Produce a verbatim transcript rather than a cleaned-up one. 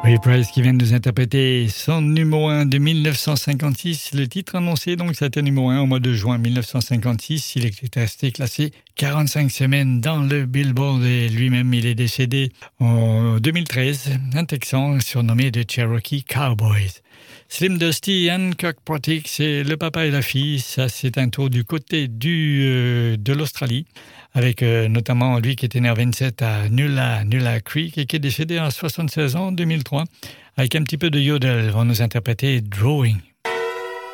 Ray Price qui vient de nous interpréter son numéro un de mille neuf cent cinquante-six. Le titre annoncé, donc, c'était numéro un au mois de juin mille neuf cent cinquante-six. Il est resté classé quarante-cinq semaines dans le Billboard et lui-même, il est décédé en deux mille treize. Un Texan surnommé The Cherokee Cowboys. Slim Dusty, Ann Kirkpatrick, c'est le papa et la fille. Ça, c'est un tour du côté du, euh, de l'Australie, avec euh, notamment lui qui était né en vingt-sept à Nulla, Nulla Creek et qui est décédé à soixante-seize ans en deux mille trois. Avec un petit peu de yodel, vont nous interpréter Drawing.